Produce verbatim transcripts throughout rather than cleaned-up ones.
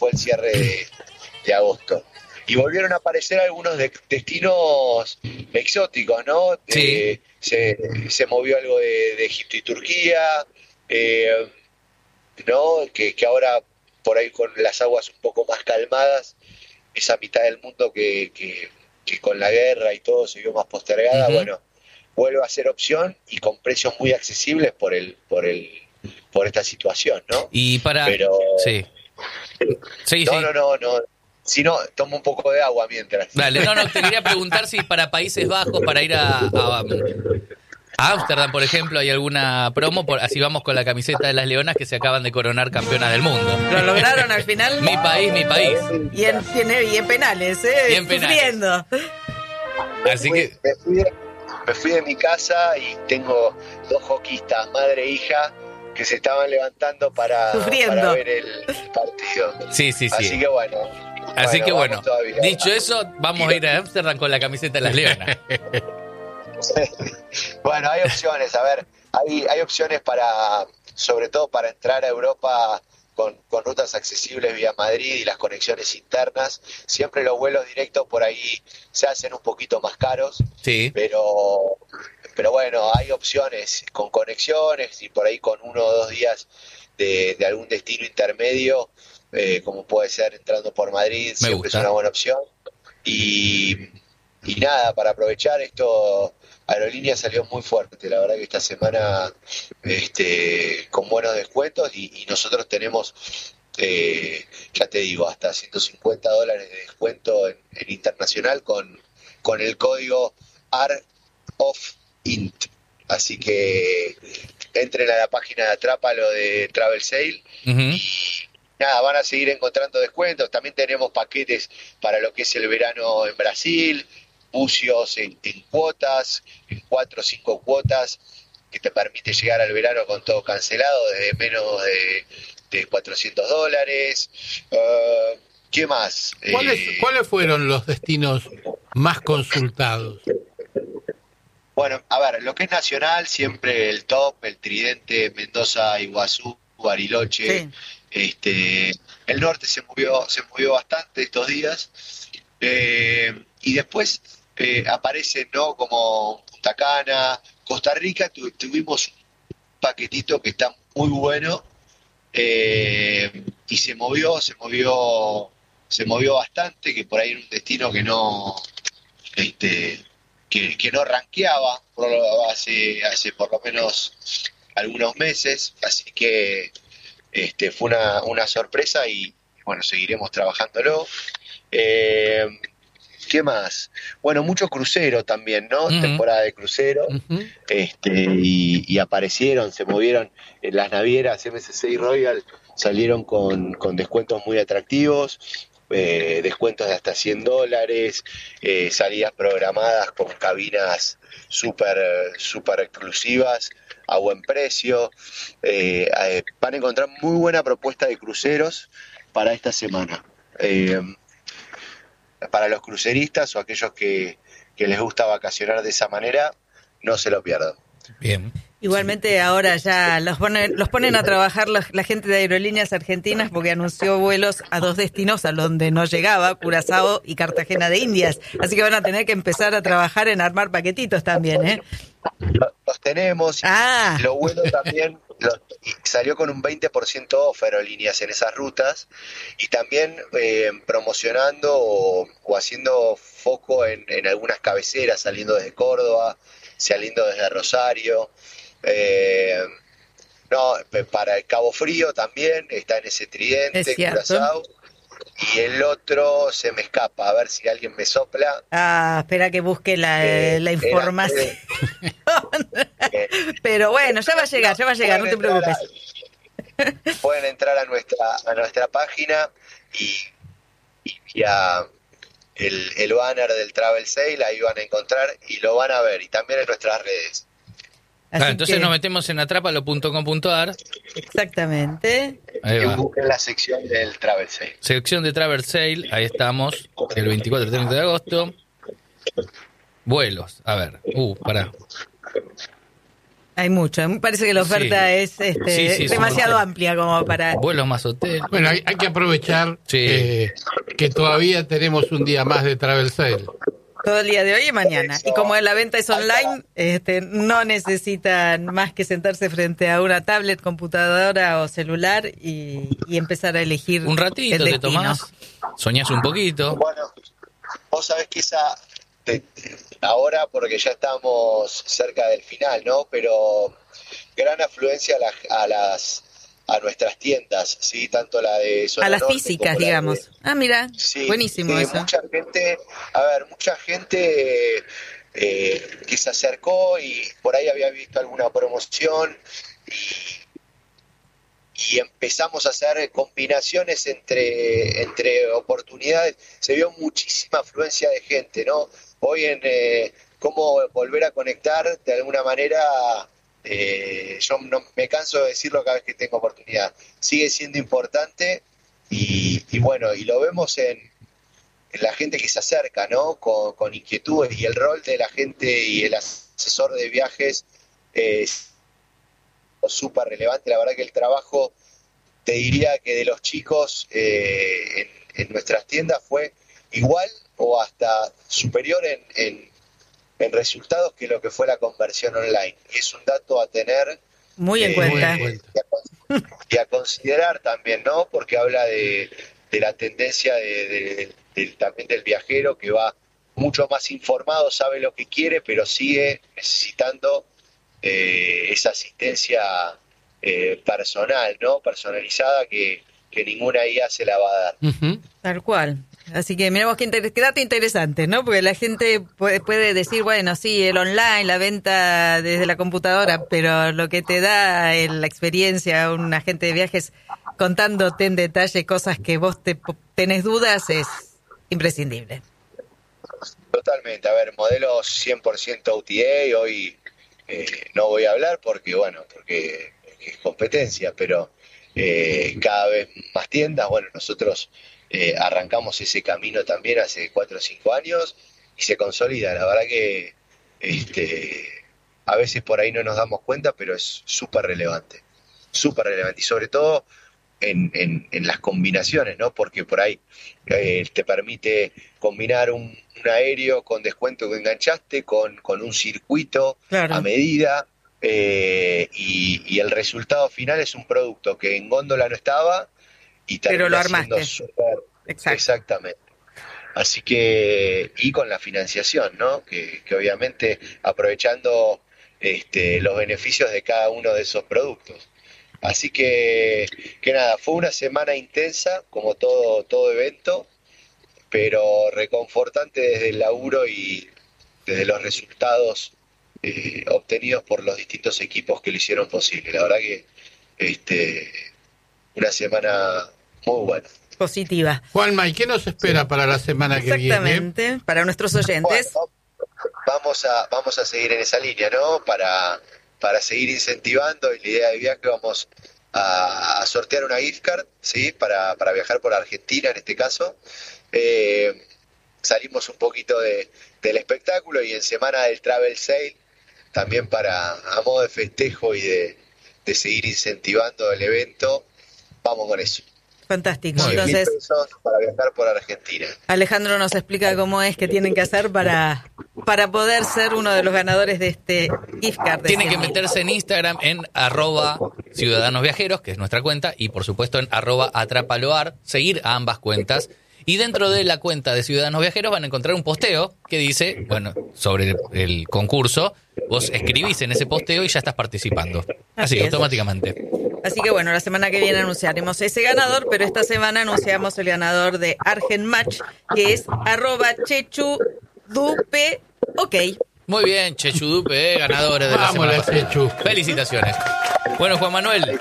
fue el cierre de, de agosto. Y volvieron a aparecer algunos de, destinos exóticos, ¿no? Sí. Eh, se, se movió algo de, de Egipto y Turquía, eh, ¿no? Que, que ahora, por ahí con las aguas un poco más calmadas, esa mitad del mundo que, que, que con la guerra y todo se vio más postergada, Uh-huh. bueno, vuelve a ser opción y con precios muy accesibles por el, por el, por esta situación, ¿no? Y para... Pero... Sí. Sí, no, sí. no, no, no. Si no, tomo un poco de agua mientras. Dale, no, no, te quería preguntar si para Países Bajos, para ir a, a, a Ámsterdam, por ejemplo, hay alguna promo, por, así vamos con la camiseta de las Leonas que se acaban de coronar campeonas del mundo. ¿Lo lograron al final? Mi país, mi país. Y en, y en penales, ¿eh? Y en penales. Sufriendo. Así que... Me fui, de, me fui de mi casa y tengo dos hockeyistas, madre e hija, que se estaban levantando para, para ver el partido. Sí, sí, sí. Así que bueno. Así bueno, que bueno, todavía, dicho ¿verdad? eso, vamos a ir a Ámsterdam con la camiseta de las Leonas. Bueno, hay opciones, a ver, hay, hay opciones para, sobre todo para entrar a Europa con, con rutas accesibles vía Madrid y las conexiones internas. Siempre los vuelos directos por ahí se hacen un poquito más caros, Sí. pero, pero bueno, hay opciones con conexiones y por ahí con uno o dos días de, de algún destino intermedio, eh, como puede ser entrando por Madrid, Me siempre gusta. es una buena opción. Y, y nada, para aprovechar esto, Aerolínea salió muy fuerte, la verdad que esta semana este, con buenos descuentos y, y nosotros tenemos, eh, ya te digo, hasta ciento cincuenta dólares de descuento en, en internacional con, con el código A R O F I N T. Así que entren a la página de Atrápalo de Travel Sale. Uh-huh. Y nada, van a seguir encontrando descuentos. También tenemos paquetes para lo que es el verano en Brasil, bucios en, en cuotas, en cuatro o cinco cuotas, que te permite llegar al verano con todo cancelado desde menos de, de cuatrocientos dólares. Uh, ¿Qué más? ¿Cuáles, Eh, ¿Cuáles fueron los destinos más consultados? Bueno, a ver, lo que es nacional, siempre el top, el Tridente, Mendoza, Iguazú, Bariloche. Sí. Este, el norte se movió, se movió bastante estos días. Eh, y después eh, aparecen, ¿no? Como Punta Cana, Costa Rica, tu, tuvimos un paquetito que está muy bueno. Eh, y se movió, se movió, se movió bastante, que por ahí era un destino que no, este, que, que no rankeaba por, hace, hace por lo menos algunos meses, así que este, fue una, una sorpresa y bueno, seguiremos trabajándolo. Eh, ¿Qué más? Bueno, mucho crucero también, ¿no? Uh-huh. Temporada de crucero. Uh-huh. Este, y, y aparecieron, se movieron en las navieras M S C y Royal, salieron con, con descuentos muy atractivos, eh, descuentos de hasta cien dólares, eh, salidas programadas con cabinas súper super exclusivas a buen precio. Eh, eh, van a encontrar muy buena propuesta de cruceros para esta semana. Eh, para los cruceristas o aquellos que, que les gusta vacacionar de esa manera, no se lo pierdan. Bien. Igualmente ahora ya los ponen, los ponen a trabajar la, la gente de Aerolíneas Argentinas porque anunció vuelos a dos destinos a donde no llegaba, Curazao y Cartagena de Indias. Así que van a tener que empezar a trabajar en armar paquetitos también, ¿eh? Los, los tenemos. Ah. Lo bueno también, lo, salió con un veinte por ciento off Aerolíneas en esas rutas y también eh, promocionando o, o haciendo foco en, en algunas cabeceras, saliendo desde Córdoba, saliendo desde Rosario. Eh, no, para el Cabo Frío también está en ese Tridente, Curazao, y el otro se me escapa, a ver si alguien me sopla. Ah, espera que busque la, eh, la información. Era, eh, Pero bueno, ya va a llegar, ya va a llegar, no te preocupes. A, pueden entrar a nuestra a nuestra página y, y vía el, el banner del Travel Sale, ahí van a encontrar y lo van a ver, y también en nuestras redes. Claro, entonces que... nos metemos en atrápalo punto com punto a r. Exactamente. Ahí va. Busquen la sección del Travel Sale. Sección de Travel Sale, ahí estamos, el veinticuatro y treinta de agosto. Vuelos, a ver, uh, pará. Hay mucho. Me parece que la oferta Sí. es este, Sí, sí, demasiado son- amplia como para... Vuelos más hotel. Bueno, hay, hay que aprovechar Sí. eh, que todavía tenemos un día más de Travel Sale. Todo el día de hoy y mañana. Eso. Y como la venta es online, este, no necesitan más que sentarse frente a una tablet, computadora o celular y, y empezar a elegir Un ratito el te destino. tomás, soñás un poquito. Bueno, vos sabés que esa, te- ahora porque ya estamos cerca del final, ¿no? Pero gran afluencia a, la- a las a nuestras tiendas, ¿sí? Tanto la de Zona A las Norte físicas, como la de- digamos. Ah, mira, Sí, buenísimo eh, eso. mucha gente, a ver, mucha gente eh, que se acercó y por ahí había visto alguna promoción y, y empezamos a hacer combinaciones entre, entre oportunidades. Se vio muchísima afluencia de gente, ¿no? Hoy en eh, cómo volver a conectar de alguna manera, eh, yo no me canso de decirlo cada vez que tengo oportunidad. Sigue siendo importante y, y bueno, y lo vemos en, en la gente que se acerca, ¿no? Con, con inquietudes y el rol de la gente y el asesor de viajes es súper relevante. La verdad que el trabajo, te diría que de los chicos eh, en, en nuestras tiendas fue igual o hasta superior en, en, en resultados que lo que fue la conversión online. Y es un dato a tener Muy en eh, cuenta. Muy en cuenta. y a con- y a considerar también, ¿no? Porque habla de, de la tendencia de, de- del- también del viajero que va mucho más informado, sabe lo que quiere, pero sigue necesitando eh, esa asistencia eh, personal, ¿no? Personalizada que, que ninguna I A se la va a dar. Ujú. Tal cual. Así que miremos qué, inter- qué dato interesante, ¿no? Porque la gente puede, puede decir, bueno, sí, el online, la venta desde la computadora, pero lo que te da el- la experiencia, un agente de viajes contándote en detalle cosas que vos te po- tenés dudas es imprescindible. Totalmente, a ver, modelos cien por ciento O T A, hoy eh, no voy a hablar porque, bueno, porque, porque es competencia, pero eh, cada vez más tiendas, bueno, nosotros eh, arrancamos ese camino también hace cuatro o cinco años y se consolida, la verdad que este, a veces por ahí no nos damos cuenta, pero es súper relevante, súper relevante y sobre todo en, en, en las combinaciones, ¿no? Porque por ahí eh, te permite combinar un, un aéreo con descuento que enganchaste, con, con un circuito Claro. a medida, eh, y, y el resultado final es un producto que en góndola no estaba y Pero lo termina siendo armaste. súper. Exacto. Exactamente. Así que, y con la financiación, ¿no? Que, que obviamente aprovechando este, los beneficios de cada uno de esos productos. Así que, que nada, fue una semana intensa, como todo, todo evento, pero reconfortante desde el laburo y desde los resultados eh, obtenidos por los distintos equipos que lo hicieron posible. La verdad que este, una semana muy buena. Positiva. Juanma, ¿y qué nos espera para la semana que viene? Exactamente. Para nuestros oyentes. Bueno, vamos a, vamos a seguir en esa línea, ¿no? Para, para seguir incentivando y la idea de viaje vamos a, a sortear una gift card, ¿sí? Para, para viajar por Argentina en este caso. Eh, salimos un poquito de, del espectáculo y en semana del Travel Sale también para, a modo de festejo y de, de seguir incentivando el evento, vamos con eso. Fantástico. Muy bien. Entonces, mil pesos para viajar por Argentina. Alejandro nos explica cómo es que tienen que hacer para, para poder ser uno de los ganadores de este gift card. de Tienen que cien mil. meterse en Instagram en arroba Ciudadanos Viajeros, que es nuestra cuenta, y por supuesto en arroba Atrapaloar, seguir a ambas cuentas. Y dentro de la cuenta de Ciudadanos Viajeros van a encontrar un posteo que dice, bueno, sobre el, el concurso. Vos escribís en ese posteo y ya estás participando. Así, Así es. automáticamente. Así que bueno, la semana que viene anunciaremos ese ganador, pero esta semana anunciamos el ganador de Argen Match, que es arroba chechudupe. Ok. Muy bien, Chechudupe, eh, ganadores de la Vamos, semana la pasada. Chechu. Felicitaciones. Bueno, Juan Manuel,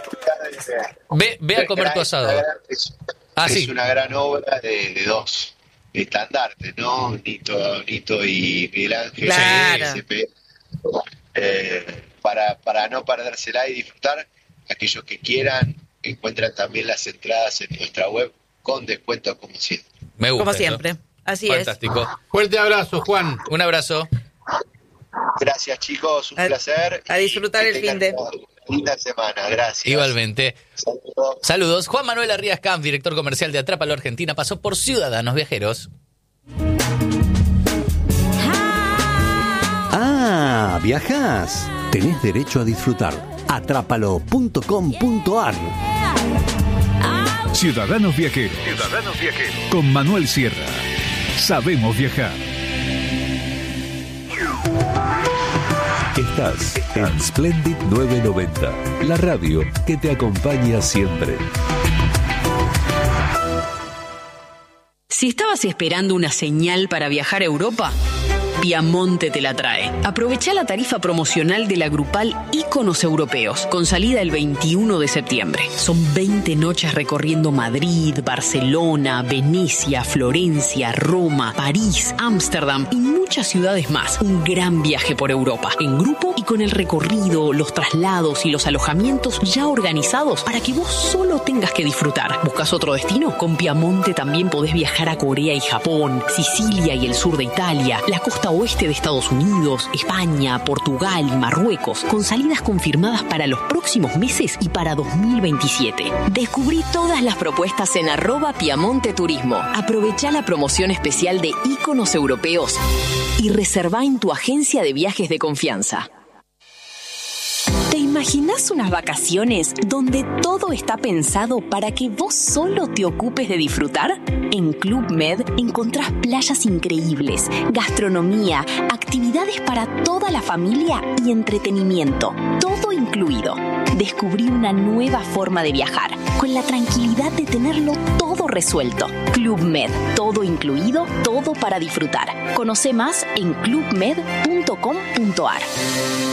ve, ve a comer tu asado. Es, Ah, es sí. una gran obra de, de dos estandartes, ¿no? Nito, Nito y Miguel Ángel. Claro. S P. Eh, para, para no perdérsela y disfrutar, aquellos que quieran encuentran también las entradas en nuestra web con descuentos como siempre. Me gusta. Como eso. siempre. Así Fantástico. Fuerte abrazo, Juan. Un abrazo. Gracias, chicos, un a, placer. A disfrutar el fin de... Linda semana, gracias. Igualmente. Saludos. Saludos. Juan Manuel Arrías Camp, director comercial de Atrápalo Argentina, pasó por Ciudadanos Viajeros. Ah, ¿viajás? Tenés derecho a disfrutar. Atrápalo punto com punto ar. Ciudadanos Viajeros. Ciudadanos Viajeros. Con Manuel Sierra. Sabemos viajar. Estás en Splendid novecientos noventa, la radio que te acompaña siempre. Si estabas esperando una señal para viajar a Europa, Piamonte te la trae. Aprovecha la tarifa promocional de la grupal Íconos Europeos, con salida el veintiuno de septiembre. Son veinte noches recorriendo Madrid, Barcelona, Venecia, Florencia, Roma, París, Ámsterdam y muchas ciudades más. Un gran viaje por Europa, en grupo y con el recorrido, los traslados y los alojamientos ya organizados para que vos solo tengas que disfrutar. ¿Buscas otro destino? Con Piamonte también podés viajar a Corea y Japón, Sicilia y el sur de Italia, la costa oeste de Estados Unidos, España, Portugal y Marruecos, con salidas confirmadas para los próximos meses y para dos mil veintisiete. Descubrí todas las propuestas en arroba Piamonte Turismo. Aprovechá la promoción especial de Íconos Europeos y reservá en tu agencia de viajes de confianza. ¿Te imaginás unas vacaciones donde todo está pensado para que vos solo te ocupes de disfrutar? En Club Med encontrás playas increíbles, gastronomía, actividades para toda la familia y entretenimiento, todo incluido. Descubrí una nueva forma de viajar, con la tranquilidad de tenerlo todo resuelto. Club Med, todo incluido, todo para disfrutar. Conoce más en club med punto com punto ar.